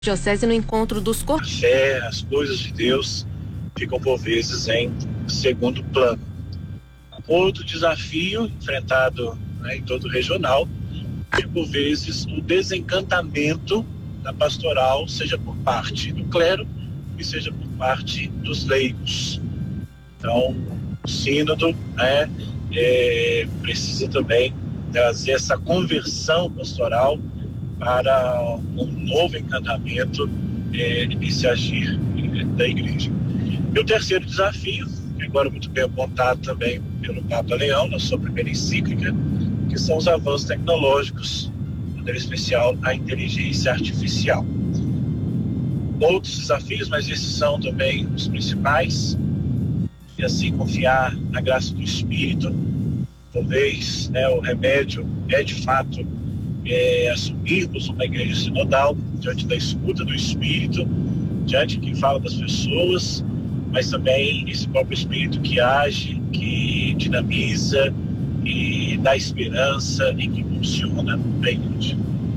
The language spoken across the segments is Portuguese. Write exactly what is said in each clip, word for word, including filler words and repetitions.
Diocese no encontro dos cor... A fé, as coisas de Deus ficam por vezes em segundo plano. Outro desafio enfrentado, né, em todo o regional é por vezes o desencantamento da pastoral, seja por parte do clero e seja por parte dos leigos. Então, o sínodo, né, é, precisa também trazer essa conversão pastoral para um novo encantamento é, nesse agir é, da igreja. E o terceiro desafio, que agora muito bem apontado também pelo Papa Leão, na sua primeira encíclica, que são os avanços tecnológicos, de maneira especial a inteligência artificial. Outros desafios, mas esses são também os principais, e assim confiar na graça do Espírito. Talvez, né, o remédio é de fato é, assumirmos uma igreja sinodal diante da escuta do Espírito, diante de quem fala das pessoas, mas também esse próprio Espírito que age, que dinamiza e dá esperança e que funciona a igreja.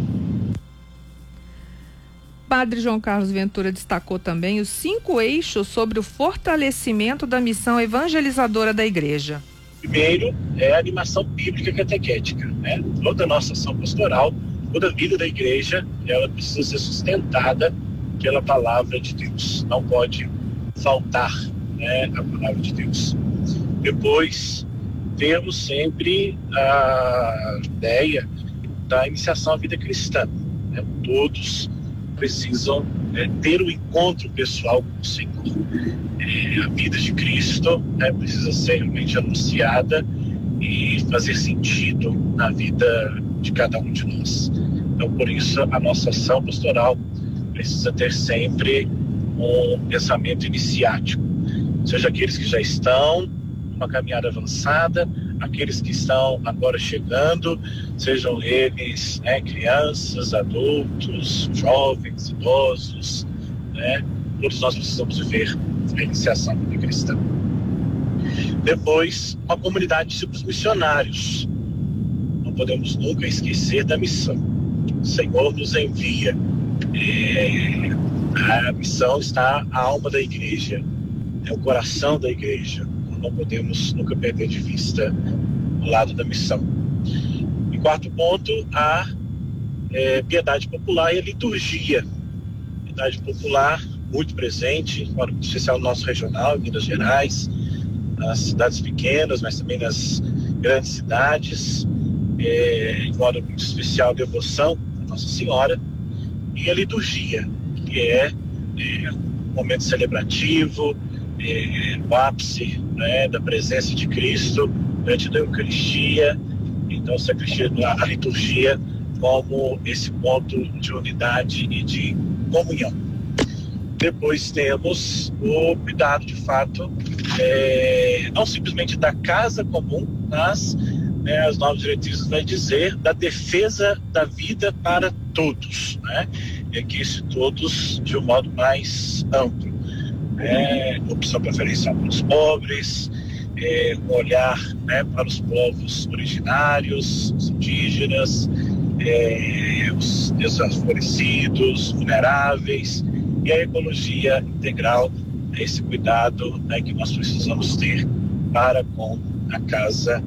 Padre João Carlos Ventura destacou também os cinco eixos sobre o fortalecimento da missão evangelizadora da igreja. Primeiro é a animação bíblica catequética, né? Toda a nossa ação pastoral, toda a vida da igreja, ela precisa ser sustentada pela palavra de Deus. Não pode faltar, né, a palavra de Deus. Depois, temos sempre a ideia da iniciação à vida cristã, né? Todos precisam é, ter o um encontro pessoal com o Senhor. É, a vida de Cristo, né, precisa ser realmente anunciada e fazer sentido na vida de cada um de nós. Então, por isso, a nossa ação pastoral precisa ter sempre um pensamento iniciático, seja aqueles que já estão numa caminhada avançada, aqueles que estão agora chegando, sejam eles, né, crianças, adultos, jovens, idosos, né, todos nós precisamos viver a iniciação da cristã. Depois, uma comunidade de discípulos missionários. Não podemos nunca esquecer da missão. O Senhor nos envia. É, a missão está a alma da igreja, é o coração da igreja. Não podemos nunca perder de vista o lado da missão. E quarto ponto, a é, piedade popular e a liturgia. Piedade popular muito presente, em especial no nosso regional, em Minas Gerais, nas cidades pequenas, mas também nas grandes cidades, é, em modo muito especial, a devoção a Nossa Senhora, e a liturgia, que é, é um momento celebrativo, é, o ápice, né, da presença de Cristo diante da Eucaristia. Então, a, a liturgia como esse ponto de unidade e de comunhão. Depois temos o cuidado, de fato, é, não simplesmente da casa comum, mas, né, as novas diretrizes vai dizer da defesa da vida para todos, né? E aqui esse todos de um modo mais amplo. É, opção preferencial para os pobres, é, um olhar, né, para os povos originários, os indígenas, é, os desfavorecidos, vulneráveis, e a ecologia integral, é esse cuidado, né, que nós precisamos ter para com a casa.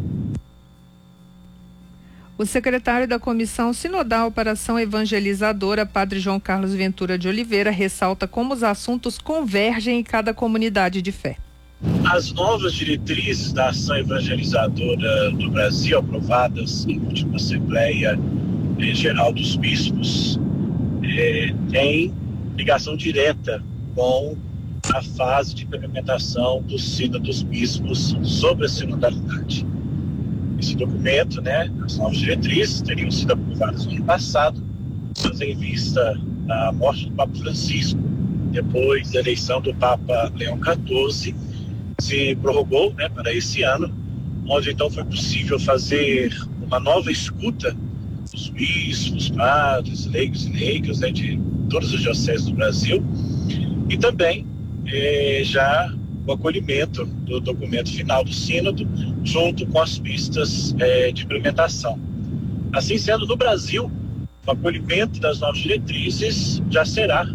O secretário da Comissão Sinodal para Ação Evangelizadora, Padre João Carlos Ventura de Oliveira, ressalta como os assuntos convergem em cada comunidade de fé. As novas diretrizes da ação evangelizadora do Brasil, aprovadas em última Assembleia eh, Geral dos Bispos, eh, têm ligação direta com a fase de implementação do Sínodo dos Bispos sobre a sinodalidade. Esse documento, né, as novas diretrizes, teriam sido aprovadas no ano passado, mas em vista da morte do Papa Francisco, depois da eleição do Papa Leão quatorze, se prorrogou, né, para esse ano, onde então foi possível fazer uma nova escuta dos bispos, padres, leigos e leigas, né, de todas as dioceses do Brasil, e também eh, já o acolhimento do documento final do Sínodo, junto com as pistas eh, de implementação. Assim sendo, no Brasil, o acolhimento das novas diretrizes já será